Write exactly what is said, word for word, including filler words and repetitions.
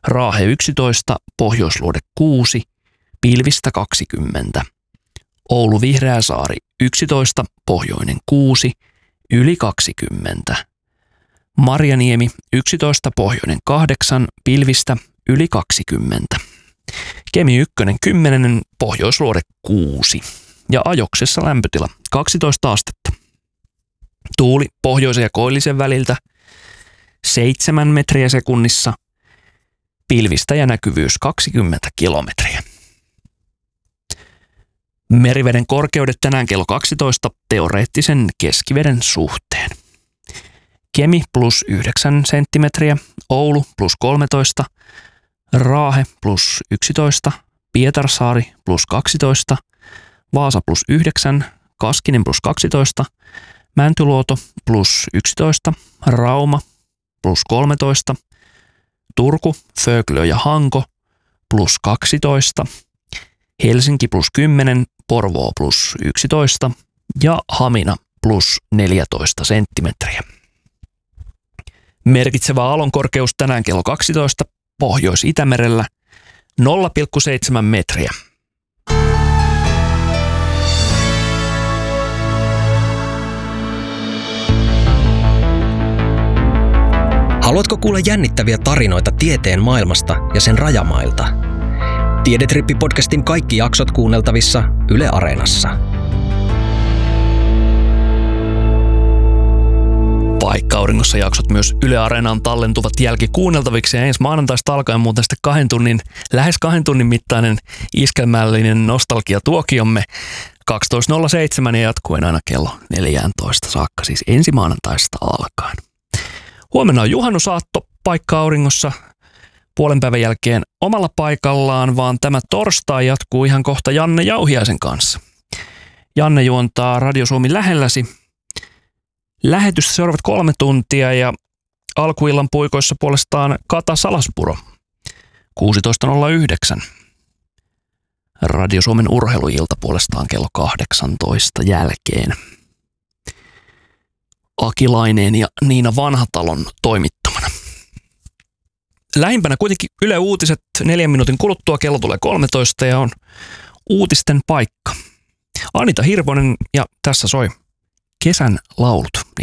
Raahe yksitoista, Pohjoisluode kuusi, pilvistä kaksikymmentä. Oulu Vihreäsaari yksitoista, Pohjoinen kuusi, yli kaksikymmentä. Marjaniemi yksitoista, Pohjoinen kahdeksan, pilvistä yli kaksikymmentä. Kemi ykkönen kymmenen, Pohjoisluode kuusi ja ajoksessa lämpötila kaksitoista astetta. Tuuli pohjoisen ja koillisen väliltä seitsemän metriä sekunnissa, pilvistä ja näkyvyys kaksikymmentä kilometriä. Meriveden korkeudet tänään kello kaksitoista teoreettisen keskiveden suhteen. Kemi plus yhdeksän senttimetriä, Oulu plus kolmetoista, Raahe plus yksitoista, Pietarsaari plus kaksitoista, Vaasa plus yhdeksän, Kaskinen plus kaksitoista, Mäntyluoto plus yksitoista, Rauma plus kolmetoista, Turku, Föglö ja Hanko plus kaksitoista, Helsinki plus kymmenen, Porvoo plus yksitoista ja Hamina plus neljätoista senttimetriä. Merkitsevä aallonkorkeus tänään kello kaksitoista Pohjois-Itämerellä nolla pilkku seitsemän metriä. Haluatko kuulla jännittäviä tarinoita tieteen maailmasta ja sen rajamailta? Tiedetrippi-podcastin kaikki jaksot kuunneltavissa Yle Areenassa. Paikka-auringossa jaksot myös Yle Areenaan tallentuvat jälkikuunneltaviksi ja ensi maanantaista alkaen muuten sitten kahden tunnin, lähes kahden tunnin mittainen iskelmällinen nostalgiatuokiomme kaksitoista nolla seitsemän ja jatkuen aina kello neljätoista saakka, siis ensi maanantaista alkaen. Huomenna on juhannusaatto Paikka-auringossa puolen päivän jälkeen omalla paikallaan, vaan tämä torstai jatkuu ihan kohta Janne Jauhiaisen kanssa. Janne juontaa Radio Suomi lähelläsi lähetystä seuraavat kolme tuntia ja alkuillan puikoissa puolestaan Kata Salaspuro kuusitoista nolla yhdeksän. Radio Suomen urheiluilta puolestaan kello kahdeksantoista jälkeen. Akilainen ja Niina Vanhatalon toimittamana. Lähimpänä kuitenkin Yle Uutiset neljän minuutin kuluttua, kello tulee kolmetoista ja on uutisten paikka. Anita Hirvonen ja tässä soi Kesän laulut -niminen